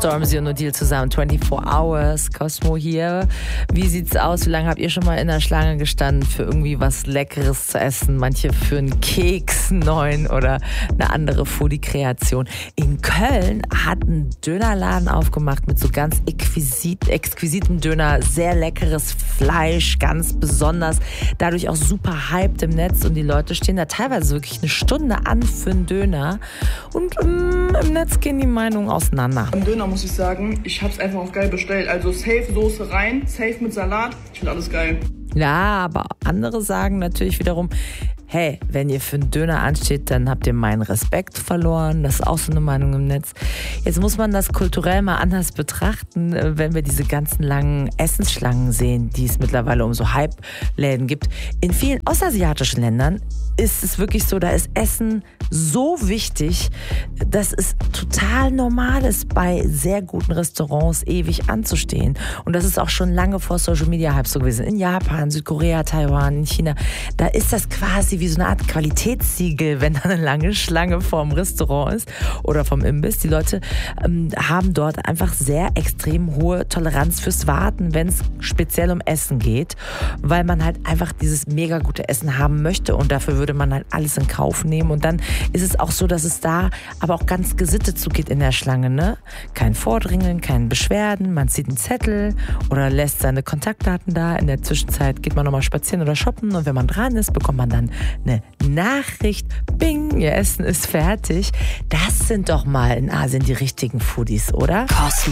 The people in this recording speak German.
Stormzy und Odile zusammen, 24 Hours, Cosmo hier. Wie sieht's aus? Wie lange habt ihr schon mal in der Schlange gestanden für irgendwie was Leckeres zu essen? Manche für einen Keks, einen neuen oder eine andere Foodie-Kreation. In Köln hat ein Dönerladen aufgemacht mit so ganz exquisitem Döner, sehr leckeres Fleisch, ganz besonders, dadurch auch super hyped im Netz und die Leute stehen da teilweise wirklich eine Stunde an für einen Döner und im Netz gehen die Meinungen auseinander. Am Döner muss ich sagen, ich hab's einfach auch geil bestellt. Also safe Soße rein, safe mit Salat. Ich finde alles geil. Ja, aber andere sagen natürlich wiederum, hey, wenn ihr für einen Döner ansteht, dann habt ihr meinen Respekt verloren. Das ist auch so eine Meinung im Netz. Jetzt muss man das kulturell mal anders betrachten, wenn wir diese ganzen langen Essensschlangen sehen, die es mittlerweile um so Hype-Läden gibt. In vielen ostasiatischen Ländern ist es wirklich so, da ist Essen so wichtig, dass es total normal ist, bei sehr guten Restaurants ewig anzustehen. Und das ist auch schon lange vor Social Media Hype so gewesen. In Japan, Südkorea, Taiwan, in China, da ist das quasi wie so eine Art Qualitätssiegel, wenn da eine lange Schlange vorm Restaurant ist oder vom Imbiss. Die Leute haben dort einfach sehr extrem hohe Toleranz fürs Warten, wenn es speziell um Essen geht, weil man halt einfach dieses mega gute Essen haben möchte und dafür würde man halt alles in Kauf nehmen. Und dann ist es auch so, dass es da aber auch ganz gesittet zugeht in der Schlange, ne? Kein Vordringeln, keine Beschwerden, man zieht einen Zettel oder lässt seine Kontaktdaten da. In der Zwischenzeit geht man nochmal spazieren oder shoppen und wenn man dran ist, bekommt man dann eine Nachricht. Bing, ihr Essen ist fertig. Das sind doch mal in Asien die richtigen Foodies, oder? Cosmo.